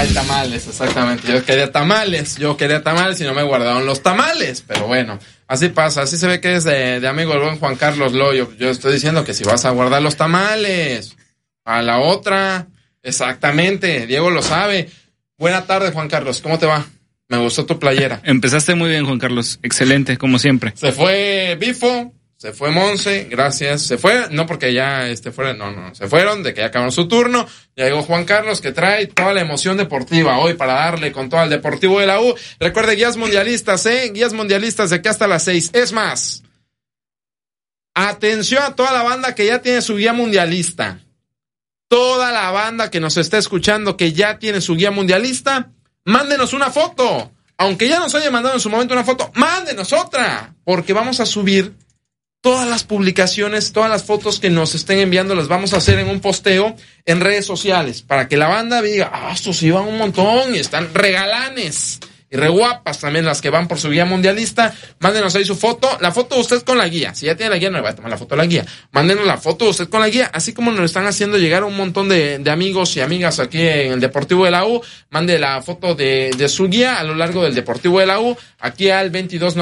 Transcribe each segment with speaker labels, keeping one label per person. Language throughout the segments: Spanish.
Speaker 1: Hay tamales, exactamente. Yo quería tamales y no me guardaron los tamales. Pero bueno, así pasa. Así se ve que es de amigo el buen Juan Carlos Loyo. Yo estoy diciendo que si vas a guardar los tamales, a la otra. Exactamente, Diego lo sabe. Buena tarde, Juan Carlos. ¿Cómo te va? Me gustó tu playera.
Speaker 2: Empezaste muy bien, Juan Carlos. Excelente, como siempre.
Speaker 1: Se fue Bifo. Se fue Monse, gracias. Se fue, no porque ya fuera, no. Se fueron, de que ya acabó su turno. Ya llegó Juan Carlos, que trae toda la emoción deportiva hoy para darle con todo al Deportivo de la U. Recuerde, guías mundialistas, guías mundialistas de aquí hasta las 6. Es más, atención a toda la banda que ya tiene su guía mundialista. Toda la banda que nos está escuchando que ya tiene su guía mundialista, mándenos una foto. Aunque ya nos haya mandado en su momento una foto, mándenos otra. Porque vamos a subir todas las publicaciones, todas las fotos que nos estén enviando, las vamos a hacer en un posteo en redes sociales, para que la banda diga, estos sí van un montón y están regalanes. Y re guapas también las que van por su guía mundialista. Mándenos ahí su foto, la foto de usted con la guía. Si ya tiene la guía, no le va a tomar la foto de la guía. Mándenos la foto de usted con la guía, así como nos están haciendo llegar un montón de amigos y amigas aquí en el Deportivo de la U. Mande la foto de su guía a lo largo del Deportivo de la U, aquí al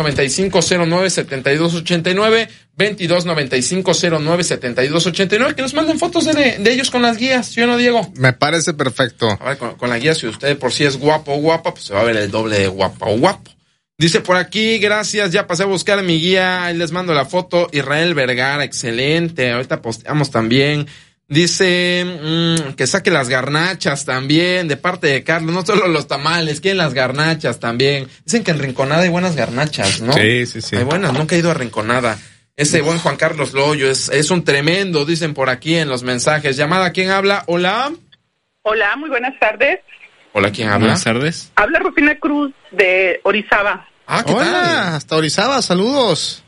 Speaker 1: 2295-09-7289, 2295-09-7289, que nos manden fotos de ellos con las guías, ¿sí o no, Diego?
Speaker 3: Me parece perfecto.
Speaker 1: A ver, con la guía, si usted por sí es guapo o guapa, pues se va a ver el doble de guapa o guapo. Dice por aquí, gracias, ya pasé a buscar mi guía, ahí les mando la foto. Israel Vergara, excelente, ahorita posteamos también. Dice que saque las garnachas también, de parte de Carlos, no solo los tamales, quieren las garnachas también. Dicen que en Rinconada hay buenas garnachas, ¿no?
Speaker 3: Sí.
Speaker 1: Hay buenas, nunca he ido a Rinconada. Ese buen Juan Carlos Loyo es un tremendo, dicen por aquí en los mensajes. Llamada, ¿quién habla? Hola.
Speaker 4: Hola, muy buenas tardes.
Speaker 1: Hola, ¿quién habla?
Speaker 2: Buenas tardes.
Speaker 4: Habla Rufina Cruz de Orizaba.
Speaker 1: ¿Qué
Speaker 3: Hola,
Speaker 1: tal?
Speaker 3: hasta Orizaba, saludos.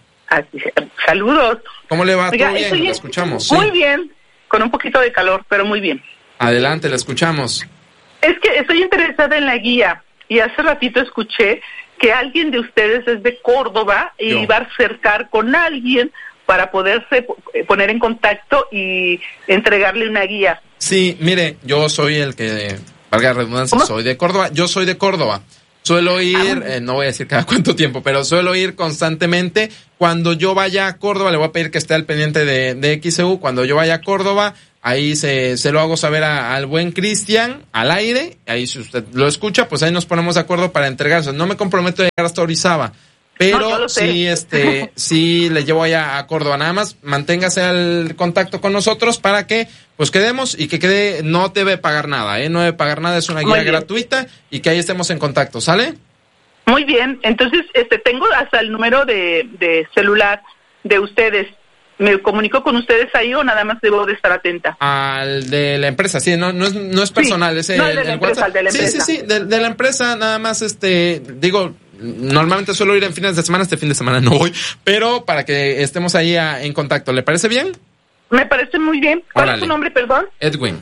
Speaker 4: Saludos.
Speaker 1: ¿Cómo le va?
Speaker 4: Oiga,
Speaker 1: ¿Todo bien? La escuchamos.
Speaker 4: Muy
Speaker 1: Sí.
Speaker 4: bien, con un poquito de calor, pero muy bien.
Speaker 1: Adelante, la escuchamos.
Speaker 4: Es que estoy interesada en la guía y hace ratito escuché que alguien de ustedes es de Córdoba y
Speaker 1: Yo.
Speaker 4: va a acercar con alguien para poderse poner en contacto y entregarle una guía.
Speaker 1: Sí, mire, yo soy el que, valga la redundancia,
Speaker 4: ¿Cómo?
Speaker 1: soy de Córdoba. Yo soy de Córdoba. Suelo ir, no voy a decir cada cuánto tiempo, pero suelo ir constantemente. Cuando yo vaya a Córdoba, le voy a pedir que esté al pendiente de XEU. Cuando yo vaya a Córdoba, ahí se lo hago saber al buen Cristian, al aire. Ahí si usted lo escucha, pues ahí nos ponemos de acuerdo para entregarse. No me comprometo a llegar hasta Orizaba, pero
Speaker 4: No, yo lo sé.
Speaker 1: sí, sí le llevo allá a Córdoba. Nada más manténgase al contacto con nosotros para que pues quedemos y que quede, no debe pagar nada, no debe pagar nada, es una
Speaker 4: Muy
Speaker 1: guía
Speaker 4: bien.
Speaker 1: gratuita y que ahí estemos en contacto, ¿sale?
Speaker 4: Muy bien, entonces tengo hasta el número de celular de ustedes. ¿Me comunico con ustedes ahí o nada más debo de estar atenta?
Speaker 1: Al de la empresa, sí, no es personal, es
Speaker 4: no, el de la empresa,
Speaker 1: WhatsApp.
Speaker 4: el de la empresa.
Speaker 1: Sí, de la empresa, nada más digo, normalmente suelo ir en fines de semana, este fin de semana no voy, pero para que estemos ahí en contacto, ¿le parece bien?
Speaker 4: Me parece muy bien. ¿Cuál
Speaker 1: Órale.
Speaker 4: es su nombre, perdón?
Speaker 1: Edwin.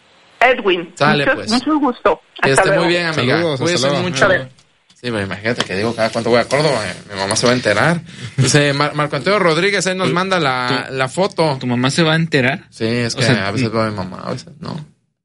Speaker 4: Edwin.
Speaker 1: Sale, pues.
Speaker 4: Mucho gusto.
Speaker 1: Que
Speaker 4: Hasta
Speaker 1: esté
Speaker 4: luego.
Speaker 1: muy bien, amiga.
Speaker 3: Saludos,
Speaker 1: Cuídese
Speaker 3: hasta luego.
Speaker 1: mucho.
Speaker 4: A ver.
Speaker 1: Sí, pero imagínate que digo cada cuánto voy a Córdoba, mi mamá se va a enterar. Dice Marco Antonio Rodríguez, ahí nos manda la foto.
Speaker 2: ¿Tu mamá se va a enterar?
Speaker 1: Sí, es que
Speaker 2: O sea,
Speaker 1: a veces va mi mamá, a veces no.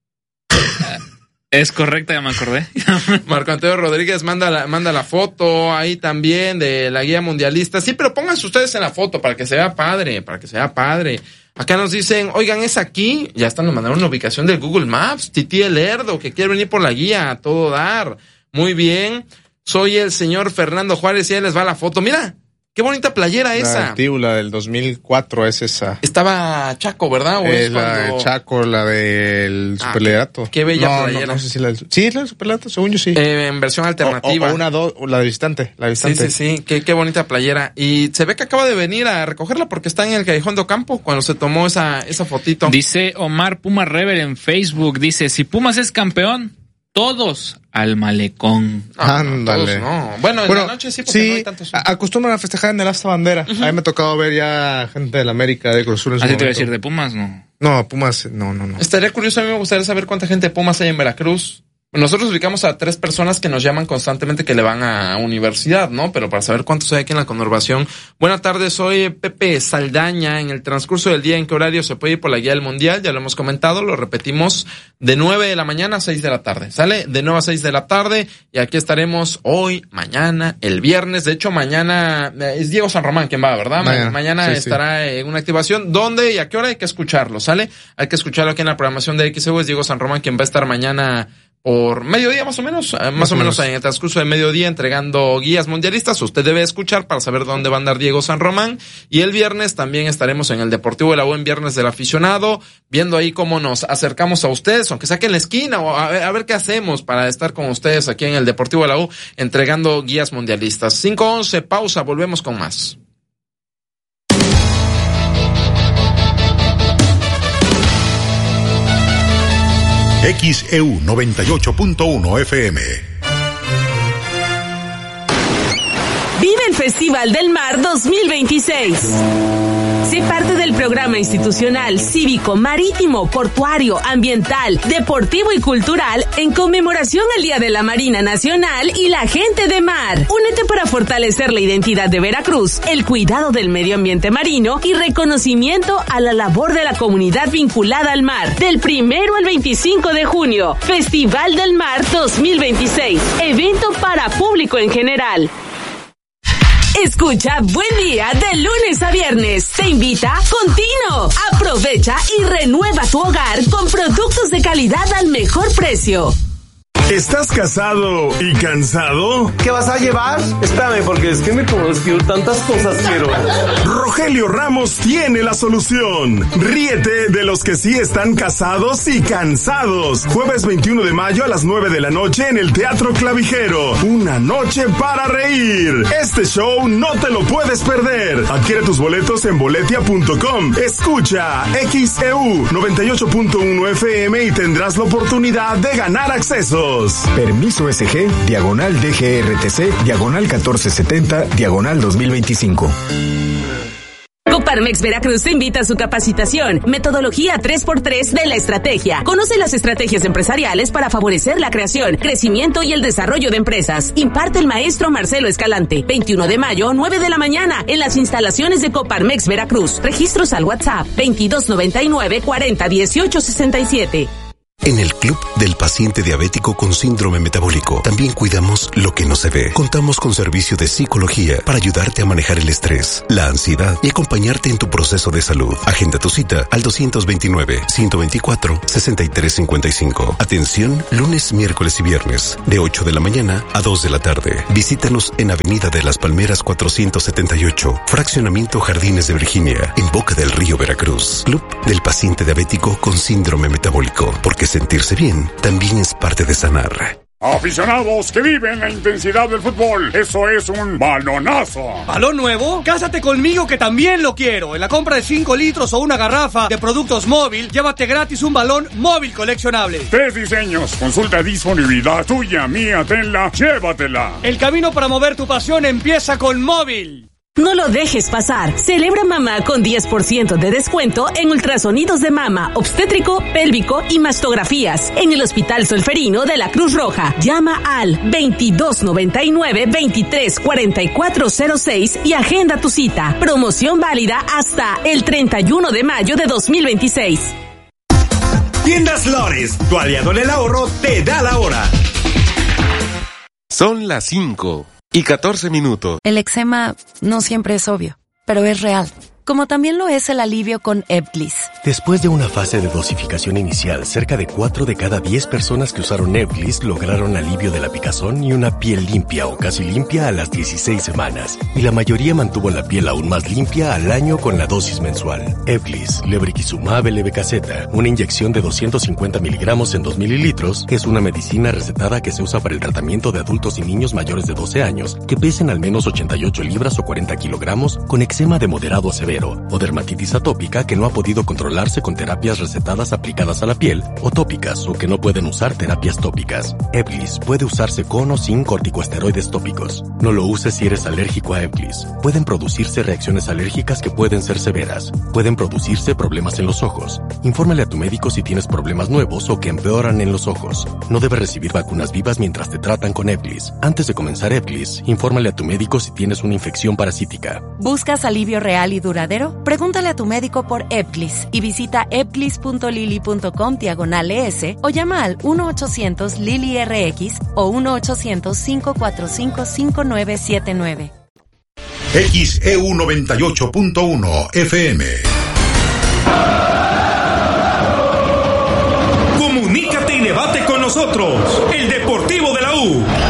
Speaker 2: Es correcta, ya me acordé.
Speaker 1: Marco Antonio Rodríguez manda la foto ahí también de la guía mundialista. Sí, pero pónganse ustedes en la foto para que se vea padre, Acá nos dicen, oigan, es aquí. Ya están, nos mandaron una ubicación del Google Maps. Titi El Lerdo, que quiere venir por la guía, a todo dar. Muy bien. Soy el señor Fernando Juárez y ahí les va la foto. Mira, qué bonita playera esa.
Speaker 3: La Tíbula del 2004 es esa.
Speaker 1: Estaba Chaco, ¿verdad? ¿O es
Speaker 3: La
Speaker 1: cuando-
Speaker 3: de Chaco, la del Superliderato.
Speaker 1: qué bella
Speaker 3: no,
Speaker 1: playera.
Speaker 3: No sé si la del... Sí, la del Superliderato, según yo sí.
Speaker 1: en versión alternativa.
Speaker 3: O la de distante,
Speaker 1: Sí. Qué bonita playera. Y se ve que acaba de venir a recogerla porque está en el Callejón de Ocampo cuando se tomó esa fotito.
Speaker 2: Dice Omar Puma Rever en Facebook, dice, si Pumas es campeón, todos al malecón.
Speaker 3: Ándale.
Speaker 1: No. Bueno, en la noche sí, porque no hay tantos.
Speaker 3: Acostumbran a festejar en el asta bandera. A mí me ha tocado ver ya gente de la América, de Cruz Azul en su
Speaker 2: Así te voy a
Speaker 3: momento.
Speaker 2: decir, de Pumas, no.
Speaker 3: No, Pumas, no.
Speaker 1: Estaría curioso, a mí me gustaría saber cuánta gente de Pumas hay en Veracruz. Nosotros ubicamos a 3 personas que nos llaman constantemente que le van a universidad, ¿no? Pero para saber cuántos hay aquí en la conurbación. Buenas tardes, soy Pepe Saldaña. En el transcurso del día, ¿en qué horario se puede ir por la guía del mundial? Ya lo hemos comentado, lo repetimos, de 9 de la mañana a 6 de la tarde. ¿Sale? De 9 a 6 de la tarde, y aquí estaremos hoy, mañana, el viernes. De hecho, mañana es Diego San Román quien va, ¿verdad? Mañana sí, estará en una activación. ¿Dónde y a qué hora? Hay que escucharlo, ¿sale? Hay que escucharlo aquí en la programación de XEU. Es Diego San Román quien va a estar mañana por mediodía más o menos en el transcurso de mediodía entregando guías mundialistas. Usted debe escuchar para saber dónde va a andar Diego San Román. Y el viernes también estaremos en el Deportivo de la U en Viernes del Aficionado, viendo ahí cómo nos acercamos a ustedes, aunque sea que en la esquina, o a ver qué hacemos para estar con ustedes aquí en el Deportivo de la U entregando guías mundialistas. 5:11, pausa, volvemos con más.
Speaker 5: XEU 98.1 FM.
Speaker 6: Vive el Festival del Mar 2026. Sé parte del programa institucional, cívico, marítimo, portuario, ambiental, deportivo y cultural en conmemoración al Día de la Marina Nacional y la Gente de Mar. Únete para fortalecer la identidad de Veracruz, el cuidado del medio ambiente marino y reconocimiento a la labor de la comunidad vinculada al mar. Del 1 al 25 de junio, Festival del Mar 2026. Evento para público en general. Escucha Buen Día de lunes a viernes. Te invita Contino. Aprovecha y renueva tu hogar con productos de calidad al mejor precio.
Speaker 7: ¿Estás casado y cansado?
Speaker 8: ¿Qué vas a llevar? Espérame, porque es que tantas cosas quiero.
Speaker 7: Rogelio Ramos tiene la solución. Ríete de los que sí están casados y cansados. Jueves 21 de mayo a las 9 de la noche en el Teatro Clavijero. Una noche para reír. Este show no te lo puedes perder. Adquiere tus boletos en boletia.com. Escucha XEU 98.1 FM y tendrás la oportunidad de ganar accesos.
Speaker 9: Permiso SG, diagonal DGRTC, diagonal 1470, diagonal 2025.
Speaker 6: Coparmex Veracruz te invita a su capacitación, metodología 3x3 de la estrategia. Conoce las estrategias empresariales para favorecer la creación, crecimiento y el desarrollo de empresas. Imparte el maestro Marcelo Escalante. 21 de mayo, 9 de la mañana, en las instalaciones de Coparmex Veracruz. Registros al WhatsApp 2299 40 18 67.
Speaker 10: En el Club del Paciente Diabético con Síndrome Metabólico también cuidamos lo que no se ve. Contamos con servicio de psicología para ayudarte a manejar el estrés, la ansiedad y acompañarte en tu proceso de salud. Agenda tu cita al 229-124-6355. Atención lunes, miércoles y viernes de 8 de la mañana a 2 de la tarde. Visítanos en Avenida de las Palmeras 478, Fraccionamiento Jardines de Virginia, en Boca del Río, Veracruz. Club del Paciente Diabético con Síndrome Metabólico, porque sentirse bien también es parte de sanar.
Speaker 11: Aficionados que viven la intensidad del fútbol, eso es un balonazo.
Speaker 12: ¿Balón nuevo? Cásate conmigo que también lo quiero. En la compra de 5 litros o una garrafa de productos móvil, llévate gratis un balón móvil coleccionable.
Speaker 11: 3 diseños, consulta disponibilidad, tuya, mía, tenla, llévatela.
Speaker 12: El camino para mover tu pasión empieza con móvil.
Speaker 6: No lo dejes pasar. Celebra mamá con 10% de descuento en ultrasonidos de mama, obstétrico, pélvico y mastografías en el Hospital Solferino de la Cruz Roja. Llama al 2299-234406 y agenda tu cita. Promoción válida hasta el 31 de mayo de 2026.
Speaker 13: Tiendas Lores, tu aliado en el ahorro, te da la hora.
Speaker 14: Son las 5:14.
Speaker 15: El eczema no siempre es obvio, pero es real. Como también lo es el alivio con Ebglyss.
Speaker 16: Después de una fase de dosificación inicial, cerca de 4 de cada 10 personas que usaron Ebglyss lograron alivio de la picazón y una piel limpia o casi limpia a las 16 semanas. Y la mayoría mantuvo la piel aún más limpia al año con la dosis mensual. Ebglyss, lebrikizumab LB-Caseta, una inyección de 250 miligramos en 2 mililitros, es una medicina recetada que se usa para el tratamiento de adultos y niños mayores de 12 años que pesen al menos 88 libras o 40 kilogramos con eczema de moderado a severo duradero, o dermatitis atópica que no ha podido controlarse con terapias recetadas aplicadas a la piel, o tópicas, o que no pueden usar terapias tópicas. Ebglyss puede usarse con o sin corticosteroides tópicos. No lo uses si eres alérgico a Ebglyss. Pueden producirse reacciones alérgicas que pueden ser severas. Pueden producirse problemas en los ojos. Infórmale a tu médico si tienes problemas nuevos o que empeoran en los ojos. No debes recibir vacunas vivas mientras te tratan con Ebglyss. Antes de comenzar Ebglyss, infórmale a tu médico si tienes una infección parasítica.
Speaker 15: ¿Buscas alivio real y duradero? Pregúntale a tu médico por Ebglyss y visita ebglyss.lily.com/ES o llama al 1-800-LILY-RX o 1-800-545-5979.
Speaker 5: XEU 98.1 FM.
Speaker 13: Comunícate y debate con nosotros. El Deportivo de la U.